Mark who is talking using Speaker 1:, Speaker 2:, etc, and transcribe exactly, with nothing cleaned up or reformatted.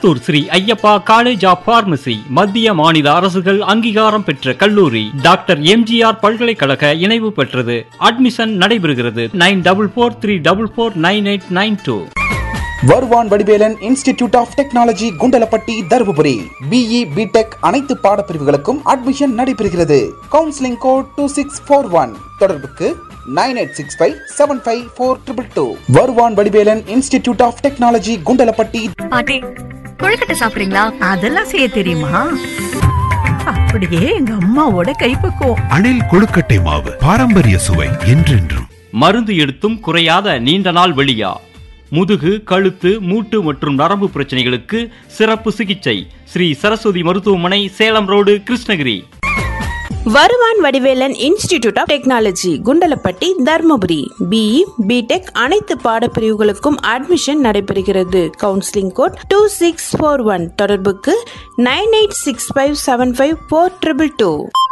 Speaker 1: Muthur Sri Ayyappa college of pharmacy மத்திய மாநில அரசுகள் அங்கீகாரம் பெற்ற கல்லூரி. டாக்டர் எம்ஜிஆர் பல்கலைக்கழக இணைவு பெற்றது. அட்மிஷன் நடைபெறுகிறது. Nine double four three double four nine eight nine two.
Speaker 2: வருவான் Vadivelan institute of technology Kundalapatti Dharmapuri. BE BTech அனைத்து பாடப்பிரிவுகளுக்கும் அட்மிஷன் நடைபெறுகிறது. Counselling code two six four one. தொடர்புக்கு nine eight six five seven five four triple two. வருவான் Vadivelan institute of technology Kundalapatti.
Speaker 3: பாட்டி, கொழுக்கட்டை சாப்பிடுறீங்களா?
Speaker 4: அதெல்லாம் செய்ய தெரியுமா? அப்படியே எங்க அம்மாவோட கைப்பக்குவம்.
Speaker 5: அணில் கொழுக்கட்டை மாவு, பாரம்பரிய சுவை என்றென்றும்.
Speaker 1: மருந்து எடுத்தும் குறையாத நீண்ட நாள் வெளியா, முதுகு, கழுத்து, மூட்டு மற்றும் நரம்பு பிரச்சனைகளுக்கு சிறப்பு சிகிச்சை. ஸ்ரீ சரஸ்வதி மருத்துவமனை, சேலம் ரோடு, கிருஷ்ணகிரி.
Speaker 6: வருவான் Vadivelan institute of technology Kundalapatti Dharmapuri. BE BTech அனைத்து பாடப்பிரிவுகளுக்கும் அட்மிஷன் நடைபெறுகிறது. Counselling code two six four one. தொடர்புக்கு nine eight six five seven five four triple two.